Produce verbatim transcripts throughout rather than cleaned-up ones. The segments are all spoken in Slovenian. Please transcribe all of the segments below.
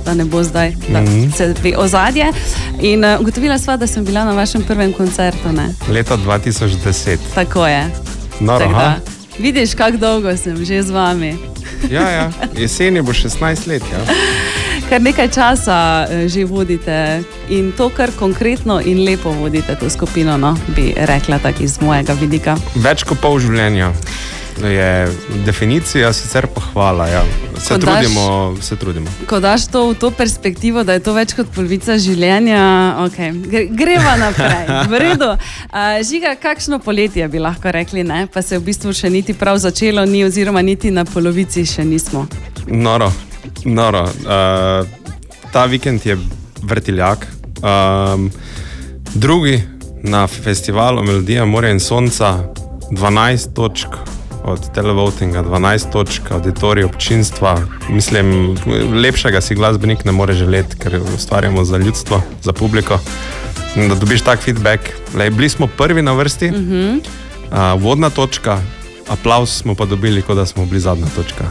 da ne bo zdaj, da mm-hmm. se ve ozadje. In uh, ugotovila sva, da sem bila na vašem prvem koncertu, ne? Leta dva tisoč deset. Tako je. Noro, tak da, vidiš, kako dolgo sem že z vami. Ja, ja, jeseni bo šestnajst let, ja. Kar nekaj časa že vodite in to kar konkretno in lepo vodite to skupino, no, bi rekla tako iz mojega vidika. Več kot pol življenja je definicija, sicer pa hvala, ja. Se ko trudimo, daš, se trudimo. Ko daš to v to perspektivo, da je to več kot polovica življenja, ok, greva naprej, v redu. Uh, Žiga, kakšno poletje bi lahko rekli, ne? Pa se v bistvu še niti prav začelo ni oziroma niti na polovici še nismo. Noro. Noro, uh, ta vikend je vrtiljak. Um, drugi na festivalu Melodija Morja in Sonca, dvanajst točk od televotinga, dvanajst točk auditorija občinstva. Mislim, lepšega si glasbenik ne more želeti, ker ustvarjamo za ljudstvo, za publiko. Da dobiš tak feedback. Lej, bili smo prvi na vrsti, uh-huh. uh, vodna točka, aplavz smo pa dobili, kot da smo bili zadnja točka.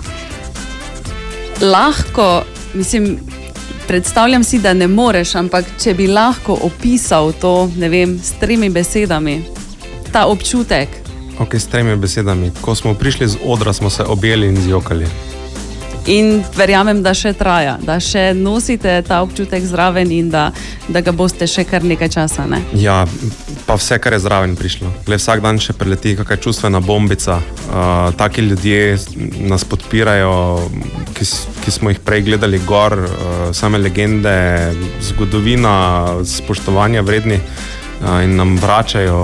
Lahko, mislim, predstavljam si, da ne moreš, ampak če bi lahko opisal to, ne vem, s tremi besedami, ta občutek. Ok, s tremi besedami. Ko smo prišli z odra, smo se objeli in zjokali. In verjamem, da še traja, da še nosite ta občutek zraven in da, da ga boste še kar nekaj časa, ne? Ja, pa vse, kar je zraven prišlo. Gle, vsak dan še preleti kakaj čustvena bombica. Uh, taki ljudje nas podpirajo, ki, ki smo jih prej gledali gor, uh, same legende, zgodovina, spoštovanja vredni uh, in nam vračajo.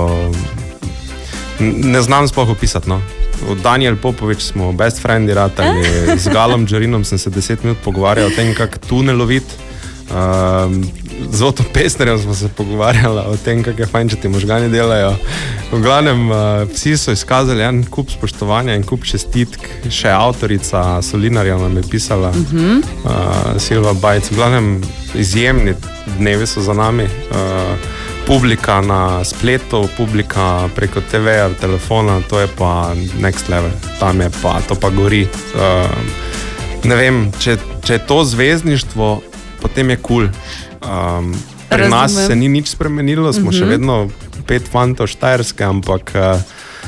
Ne znam sploh opisati, no. Daniel Popovič smo best friendi ratali, z Galom Džorinom sem se deset minut pogovarjal o tem, kako tune loviti. Um, z Oto Pestnerjem smo se pogovarjali o tem, kako je fajn, če ti možgani delajo. V glavnem, uh, vsi so izkazali en kup spoštovanja in kup čestitk. Še avtorica Solinarja nam je pisala, uh-huh. uh, Silva Bajc. V glavnem, izjemni dnevi so za nami. Uh, Publika na spletu, publika preko te veja, telefona, to je pa next level. Tam je pa, to pa gori. Uh, ne vem, če, če je to zvezdništvo, potem je cool. Um, pri Razumem. Nas se ni nič spremenilo, smo uh-huh. še vedno pet fantov Štajerske, ampak uh,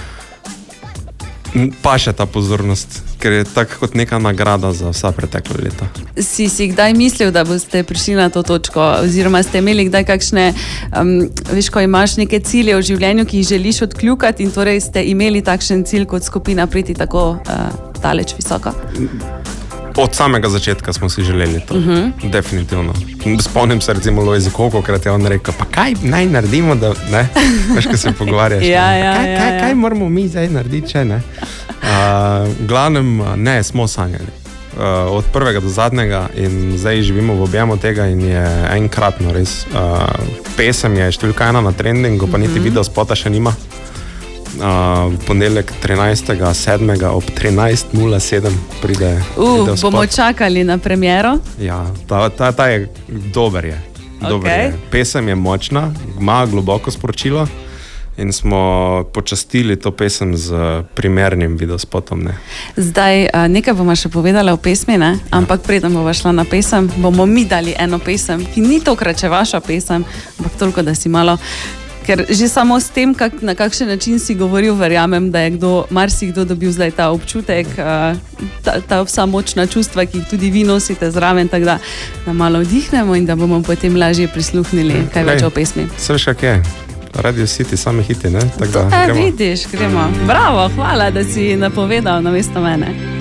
pa še ta pozornost, ker je tako kot neka nagrada za vsa pretekla leta. Si si kdaj mislil, da boste prišli na to točko, oziroma ste imeli kdaj kakšne, um, veš, ko imaš neke cilje v življenju, ki jih želiš odkljukati in torej ste imeli takšen cilj kot skupina priti tako uh, daleč visoko? Od samega začetka smo si želeli to, uh-huh. definitivno. Spomnim se recimo Lojzi, kolikokrat je on rekel, pa kaj naj naredimo, da, ne, veš, ko se pogovarjaš, ja, ja, kaj, ja, kaj, ja. kaj moramo mi zdaj narediti, če ne. Uh, v glavnem, ne, smo sanjali. Uh, od prvega do zadnjega in zdaj živimo v objemu tega in je enkratno res. Uh, pesem je številka ena na trendingu, pa niti uh-huh. video spota še nima. Uh, v ponedeljek trinajstega sedmega ob trinajst nula sedem pride uh, video spot. Bomo čakali na premiero? Ja, ta, ta, ta je dober je. Dober okay. je. Pesem je močna, ima globoko sporočilo in smo počastili to pesem z primernim videospotom. Ne. Zdaj, nekaj bomo še povedala o pesmi, ne? Ampak preden bomo šla na pesem, bomo mi dali eno pesem, ki ni tokrat še vaša pesem, ampak toliko, da si malo... Ker že samo s tem, kak, na kakšen način si govoril, verjamem, da je kdo, marsikdo dobil zdaj ta občutek, ta, ta vsa močna čustva, ki jih tudi vi nosite zraven, tako da, da malo vdihnemo in da bomo potem lažje prisluhnili kaj Lej, več o pesmi. Se veš, kak je? Radio City, sami hiti, ne? Tak to, da, e, vidiš, gremo. Bravo, hvala, da si napovedal namesto mene.